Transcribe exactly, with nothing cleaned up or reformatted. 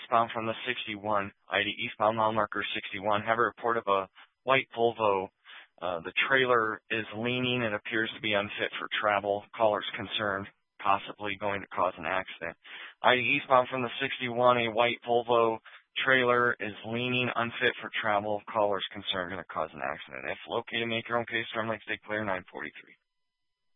eastbound from the sixty-one. I D eastbound mile marker sixty-one. Have a report of a white Volvo. Uh, the trailer is leaning and appears to be unfit for travel. Caller's concerned, possibly going to cause an accident. I D eastbound from the sixty-one. A white Volvo trailer is leaning, unfit for travel. Caller's concerned, going to cause an accident. If located, make your own case. Storm Lake State Clear nine forty-three.